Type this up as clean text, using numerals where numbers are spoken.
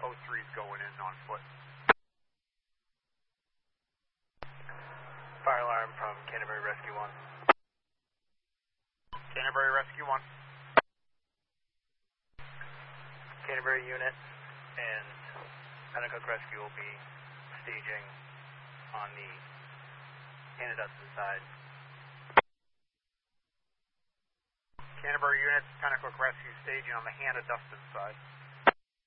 Post 3's going in on foot. Fire alarm from Canterbury Rescue 1. Canterbury Rescue 1. Canterbury unit and Pennacook Rescue will be staging on the Anadustin side. Canterbury units, Pennacook Rescue staging on the Hannah Dustin side.